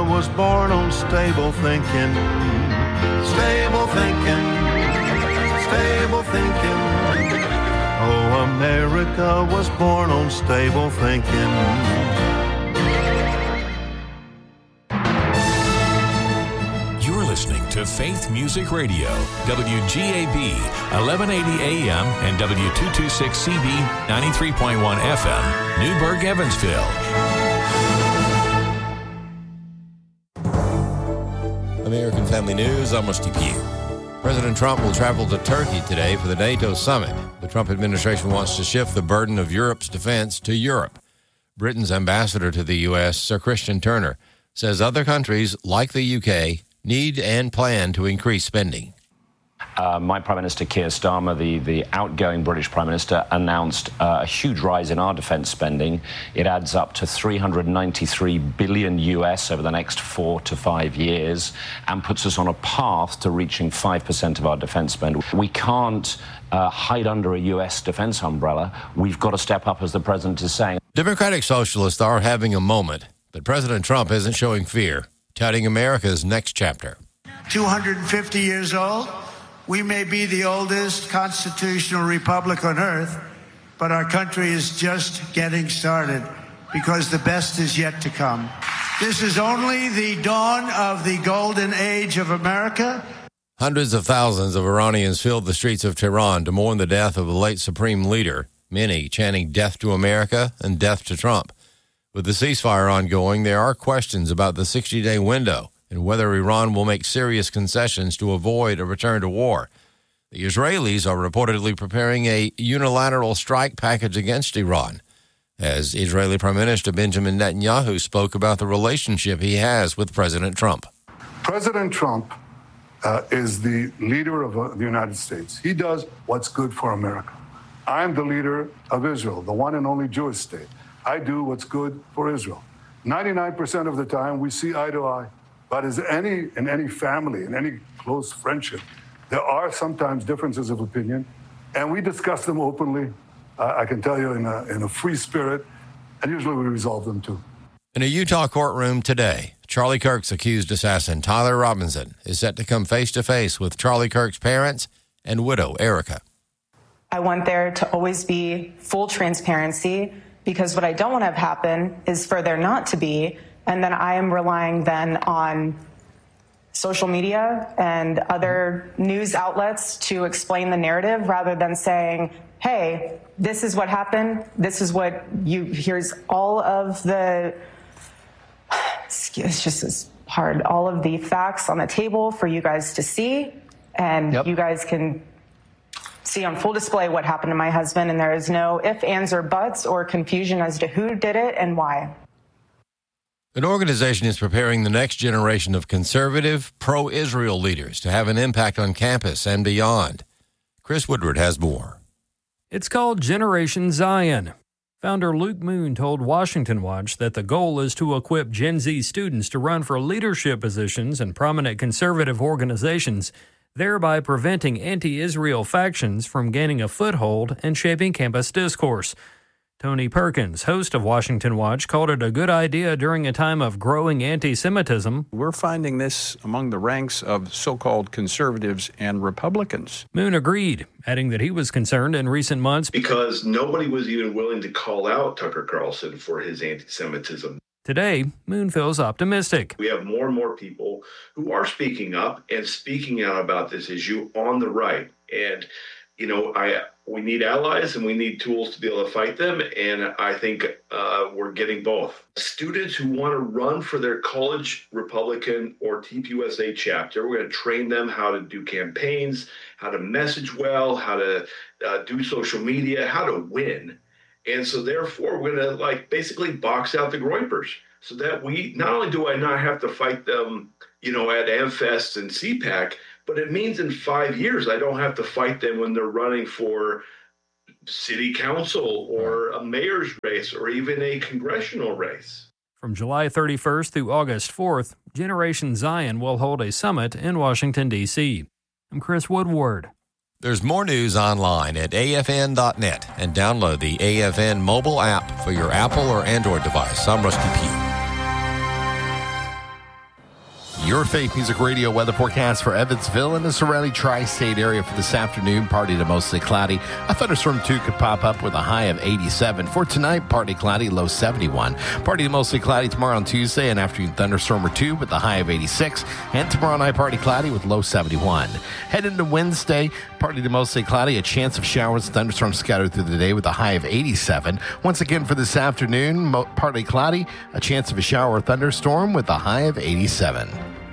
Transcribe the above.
was born on stable thinking. Stable thinking. Stable thinking. Oh, America was born on stable thinking. You're listening to Faith Music Radio, WGAB, 1180 AM and W226CB, 93.1 FM, Newburgh, Evansville. American Family News, I'm Rusty Pugh. President Trump will travel to Turkey today for the NATO summit. The Trump administration wants to shift the burden of Europe's defense to Europe. Britain's ambassador to the U.S., Sir Christian Turner, says other countries, like the U.K., need and plan to increase spending. My Prime Minister Keir Starmer, the outgoing British Prime Minister, announced a huge rise in our defence spending. It adds up to $393 billion US over the next 4 to 5 years and puts us on a path to reaching 5% of our defence spend. We can't hide under a US defence umbrella. We've got to step up, as the President is saying. Democratic Socialists are having a moment, but President Trump isn't showing fear, touting America's next chapter. 250 years old. We may be the oldest constitutional republic on earth, but our country is just getting started because the best is yet to come. This is only the dawn of the golden age of America. Hundreds of thousands of Iranians filled the streets of Tehran to mourn the death of the late supreme leader, many chanting death to America and death to Trump. With the ceasefire ongoing, there are questions about the 60-day window and whether Iran will make serious concessions to avoid a return to war. The Israelis are reportedly preparing a unilateral strike package against Iran, as Israeli Prime Minister Benjamin Netanyahu spoke about the relationship he has with President Trump. President Trump is the leader of the United States. He does what's good for America. I'm the leader of Israel, the one and only Jewish state. I do what's good for Israel. 99% of the time, we see eye to eye. But in any family, in any close friendship, there are sometimes differences of opinion, and we discuss them openly. I can tell you in a free spirit, and usually we resolve them too. In a Utah courtroom today, Charlie Kirk's accused assassin Tyler Robinson is set to come face to face with Charlie Kirk's parents and widow Erica. I want there to always be full transparency, because what I don't want to have happen is for there not to be. And then I am relying then on social media and other news outlets to explain the narrative rather than saying, hey, this is what happened. This is what here's all of the, it's just as hard, all of the facts on the table for you guys to see. And you guys can see on full display what happened to my husband. And there is no ifs, ands, or buts or confusion as to who did it and why. An organization is preparing the next generation of conservative, pro-Israel leaders to have an impact on campus and beyond. Chris Woodward has more. It's called Generation Zion. Founder Luke Moon told Washington Watch that the goal is to equip Gen Z students to run for leadership positions in prominent conservative organizations, thereby preventing anti-Israel factions from gaining a foothold and shaping campus discourse. Tony Perkins, host of Washington Watch, called it a good idea during a time of growing anti-Semitism. We're finding this among the ranks of so-called conservatives and Republicans. Moon agreed, adding that he was concerned in recent months because nobody was even willing to call out Tucker Carlson for his anti-Semitism. Today, Moon feels optimistic. We have more and more people who are speaking up and speaking out about this issue on the right. And, you know, we need allies and we need tools to be able to fight them. And I think we're getting both. Students who want to run for their college Republican or TPUSA chapter, we're going to train them how to do campaigns, how to message well, how to do social media, how to win. And so therefore, we're going to basically box out the Groypers so that we not only do I not have to fight them, you know, at AmFest and CPAC, but it means in 5 years, I don't have to fight them when they're running for city council or a mayor's race or even a congressional race. From July 31st through August 4th, Generation Zion will hold a summit in Washington, D.C. I'm Chris Woodward. There's more news online at afn.net and download the AFN mobile app for your Apple or Android device. I'm Rusty Pugh. Your Faith Music Radio weather forecast for Evansville and the surrounding tri-state area for this afternoon. Partly to mostly cloudy. A thunderstorm, too, could pop up with a high of 87. For tonight, partly cloudy, low 71. Partly to mostly cloudy tomorrow on Tuesday, an afternoon thunderstorm or two with a high of 86. And tomorrow night, partly cloudy with low 71. Head into Wednesday, partly to mostly cloudy. A chance of showers, thunderstorms scattered through the day with a high of 87. Once again for this afternoon, partly cloudy. A chance of a shower or thunderstorm with a high of 87.